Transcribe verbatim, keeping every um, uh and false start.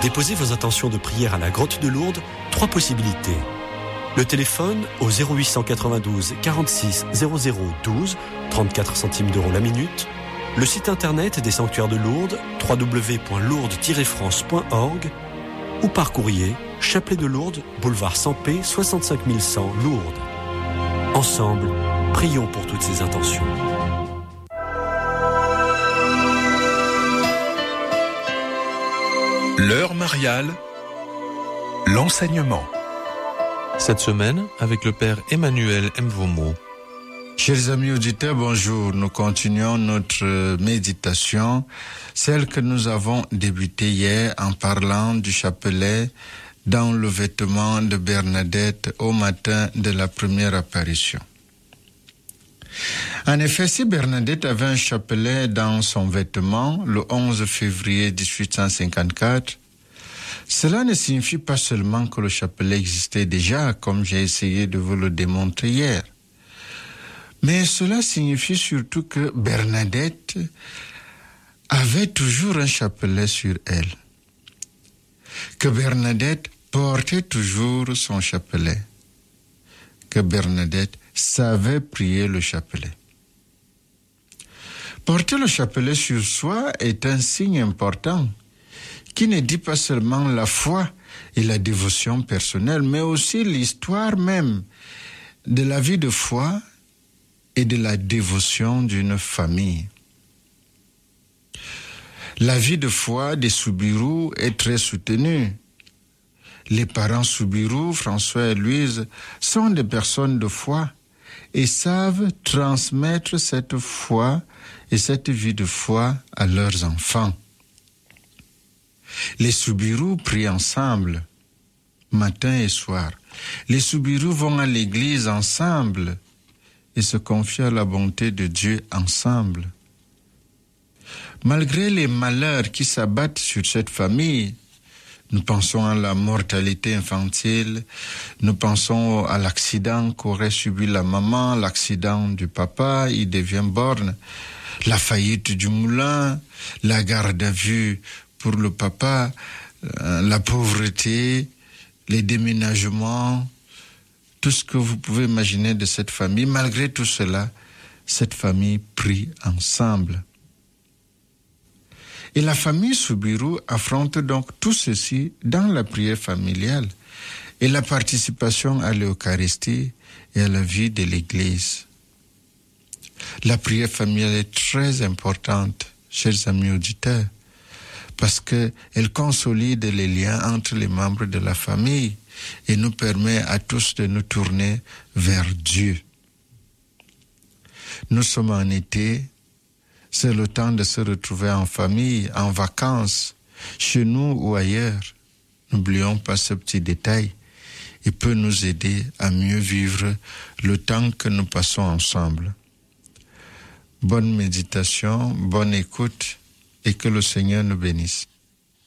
déposer vos intentions de prière à la Grotte de Lourdes, trois possibilités. Le téléphone au zéro huit cent quatre-vingt-douze quarante-six zéro zéro douze, trente-quatre centimes d'euros la minute. Le site internet des sanctuaires de Lourdes, w w w point lourdes tiret france point org, ou par courrier, Chapelet de Lourdes, boulevard Sampé, soixante-cinq mille cent, Lourdes. Ensemble, prions pour toutes ces intentions. L'heure mariale, l'enseignement. Cette semaine, avec le Père Emmanuel Mvomo. Chers amis auditeurs, bonjour. Nous continuons notre méditation, celle que nous avons débutée hier en parlant du chapelet dans le vêtement de Bernadette au matin de la première apparition. En effet, si Bernadette avait un chapelet dans son vêtement le onze février dix-huit cent cinquante-quatre, cela ne signifie pas seulement que le chapelet existait déjà, comme j'ai essayé de vous le démontrer hier. Mais cela signifie surtout que Bernadette avait toujours un chapelet sur elle. Que Bernadette portait toujours son chapelet. Que Bernadette savait prier le chapelet. Porter le chapelet sur soi est un signe important qui ne dit pas seulement la foi et la dévotion personnelle, mais aussi l'histoire même de la vie de foi et de la dévotion d'une famille. La vie de foi des Soubirous est très soutenue. Les parents Soubirous, François et Louise, sont des personnes de foi et savent transmettre cette foi et cette vie de foi à leurs enfants. Les Soubirous prient ensemble, matin et soir. Les Soubirous vont à l'église ensemble et se confient à la bonté de Dieu ensemble. Malgré les malheurs qui s'abattent sur cette famille, nous pensons à la mortalité infantile, nous pensons à l'accident qu'aurait subi la maman, l'accident du papa, il devient borgne, la faillite du moulin, la garde à vue pour le papa, la pauvreté, les déménagements, tout ce que vous pouvez imaginer de cette famille. Malgré tout cela, cette famille prie ensemble. Et la famille Soubirous affronte donc tout ceci dans la prière familiale et la participation à l'Eucharistie et à la vie de l'Église. La prière familiale est très importante, chers amis auditeurs, parce qu'elle consolide les liens entre les membres de la famille et nous permet à tous de nous tourner vers Dieu. Nous sommes en été, c'est le temps de se retrouver en famille, en vacances, chez nous ou ailleurs. N'oublions pas ce petit détail. Il peut nous aider à mieux vivre le temps que nous passons ensemble. Bonne méditation, bonne écoute et que le Seigneur nous bénisse.